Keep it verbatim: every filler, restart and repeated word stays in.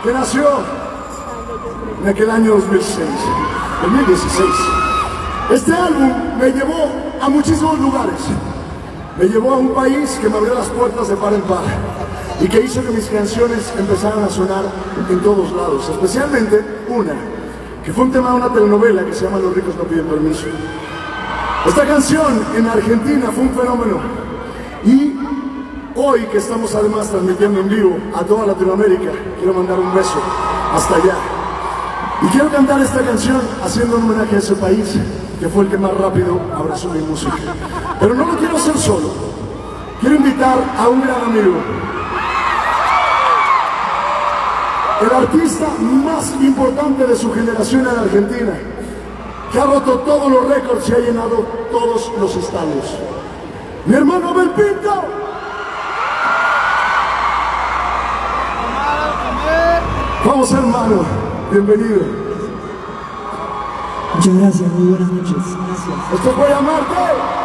que nació en aquel año dos mil seis, dos mil dieciséis. Este álbum me llevó a muchísimos lugares. Me llevó a un país que me abrió las puertas de par en par y que hizo que mis canciones empezaran a sonar en todos lados, especialmente una, que fue un tema de una telenovela que se llama Los ricos no piden permiso. Esta canción en Argentina fue un fenómeno y hoy que estamos además transmitiendo en vivo a toda Latinoamérica, quiero mandar un beso hasta allá. Y quiero cantar esta canción haciendo un homenaje a ese país que fue el que más rápido abrazó mi música. Pero no lo quiero hacer solo. Quiero invitar a un gran amigo. El artista más importante de su generación en Argentina, que ha roto todos los récords y ha llenado todos los estadios. Mi hermano Abel Pinto. Vamos, hermano, bienvenido. Muchas gracias, muy buenas noches. Gracias. Esto fue Amarte.